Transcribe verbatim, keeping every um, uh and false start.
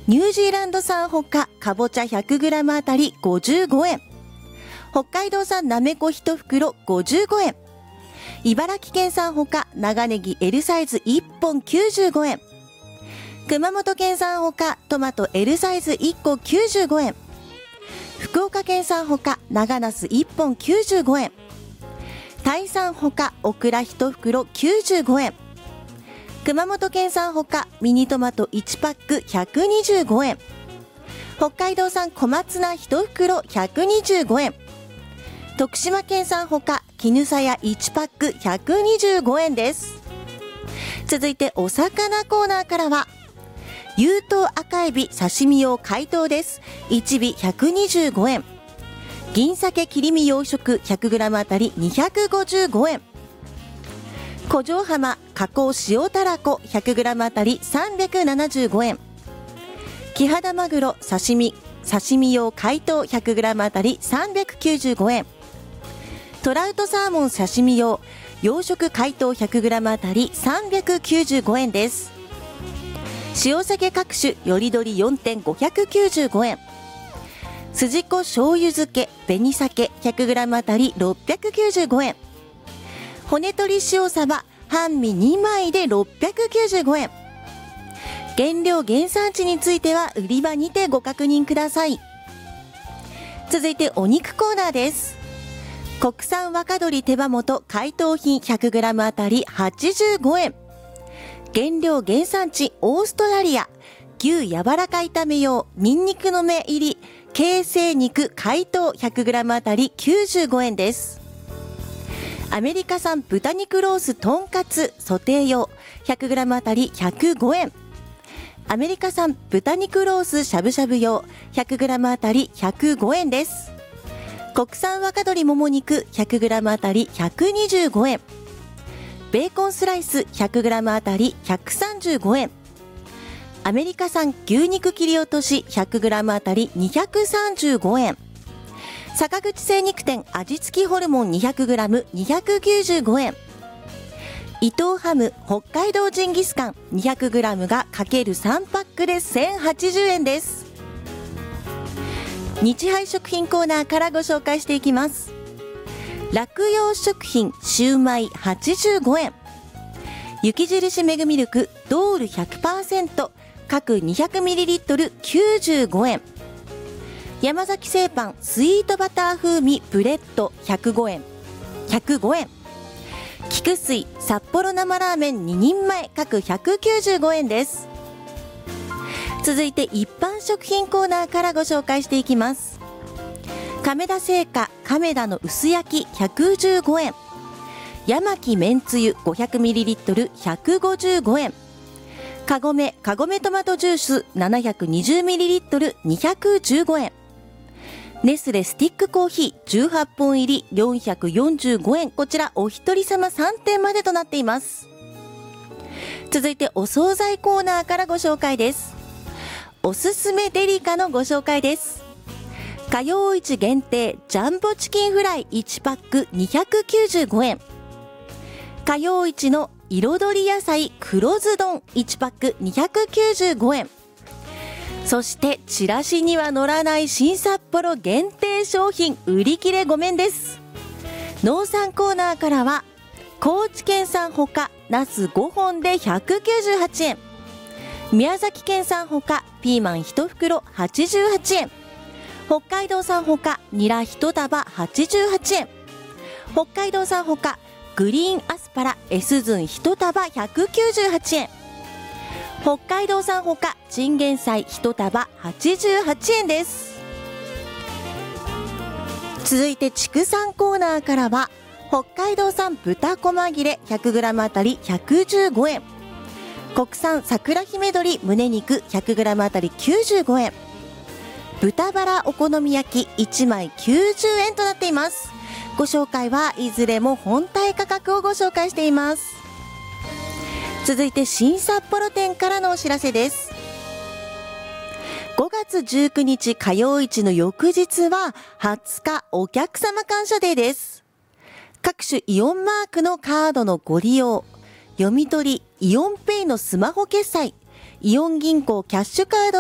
ニュージーランド産ほかかぼちゃ ひゃくグラム あたりごじゅうごえん、北海道産なめこいち袋ごじゅうごえん、茨城県産ほか長ネギ L サイズいっぽんきゅうじゅうごえん、熊本県産ほかトマト L サイズいっこきゅうじゅうごえん、福岡県産ほか長ナスいっぽんきゅうじゅうごえん、タイ産ほかオクラいち袋きゅうじゅうごえん、熊本県産ほかミニトマトいちパックひゃくにじゅうごえん、北海道産小松菜いち袋ひゃくにじゅうごえん、徳島県産ほか絹さやいちパックひゃくにじゅうごえんです。続いてお魚コーナーからは有頭赤エビ刺身用解凍です。いち尾ひゃくにじゅうごえん、銀鮭切り身養殖 ひゃくグラム あたりにひゃくごじゅうごえん、古城浜加工塩たらこ ひゃくグラム あたりさんびゃくななじゅうごえん、キハダマグロ刺身刺身用解凍 ひゃくグラム あたりさんびゃくきゅうじゅうごえん、トラウトサーモン刺身用養殖解凍 ひゃくグラム あたりさんびゃくきゅうじゅうごえんです。塩鮭各種よりどり よんてんごひゃくきゅうじゅうごえん、すじこ醤油漬け紅鮭 ひゃくグラム あたりろっぴゃくきゅうじゅうごえん、骨鶏塩サバ半身にまいでろっぴゃくきゅうじゅうごえん。原料原産地については売り場にてご確認ください。続いてお肉コーナーです。国産若鶏手羽元解凍品 ひゃくグラム あたりはちじゅうごえん、原料原産地オーストラリア牛柔らか炒め用ニンニクの芽入り形成肉解凍 ひゃくグラム あたりきゅうじゅうごえんです。アメリカ産豚肉ロースとんかつソテー用 ひゃくグラム あたりひゃくごえん、アメリカ産豚肉ロースしゃぶしゃぶ用 ひゃくグラム あたりひゃくごえんです。国産若鶏もも肉 ひゃくグラム あたりひゃくにじゅうごえん、ベーコンスライス ひゃくグラム あたりひゃくさんじゅうごえん、アメリカ産牛肉切り落とし ひゃくグラム あたりにひゃくさんじゅうごえん、坂口精肉店味付きホルモン にひゃくグラム にひゃくきゅうじゅうごえん、伊藤ハム北海道ジンギスカン にひゃくグラム が かけるさん パックでせんはちじゅうえんです。日配食品コーナーからご紹介していきます。落葉食品シウマイはちじゅうごえん、雪印メグミルクドール ひゃくパーセント 各 にひゃくミリリットル きゅうじゅうごえん、山崎製パンスイートバター風味ブレッドひゃくごえんひゃくごえん、菊水札幌生ラーメンににんまえ各ひゃくきゅうじゅうごえんです。続いて一般食品コーナーからご紹介していきます。亀田製菓亀田の薄焼きひゃくじゅうごえん、山木めんつゆ ごひゃくミリリットル ひゃくごじゅうごえん、かごめかごめトマトジュース ななひゃくにじゅうミリリットル にひゃくじゅうごえん、ネスレスティックコーヒーじゅうはっぽん入りよんひゃくよんじゅうごえん、こちらお一人様さんてんまでとなっています。続いてお惣菜コーナーからご紹介です。おすすめデリカのご紹介です。火曜市限定ジャンボチキンフライいちパックにひゃくきゅうじゅうごえん、火曜市の彩り野菜黒酢丼いちパックにひゃくきゅうじゅうごえん、そしてチラシには載らない新札幌限定商品売り切れごめんです。農産コーナーからは高知県産ほかナスごほんでひゃくきゅうじゅうはちえん、宮崎県産ほかピーマンいち袋はちじゅうはちえん、北海道産ほかニラいち束はちじゅうはちえん、北海道産ほかグリーンアスパラ S 寸いち束ひゃくきゅうじゅうはちえん、北海道産ほかチンゲン菜いち束はちじゅうはちえんです。続いて畜産コーナーからは北海道産豚こま切れ ひゃくグラム あたりひゃくじゅうごえん、国産桜姫鶏胸肉 ひゃくグラム あたりきゅうじゅうごえん、豚バラお好み焼きいちまいきゅうじゅうえんとなっています。ご紹介はいずれも本体価格をご紹介しています。続いて新札幌店からのお知らせです。ごがつじゅうくにち火曜市の翌日ははつかお客様感謝デーです。各種イオンマークのカードのご利用、読み取りイオンペイのスマホ決済、イオン銀行キャッシュカード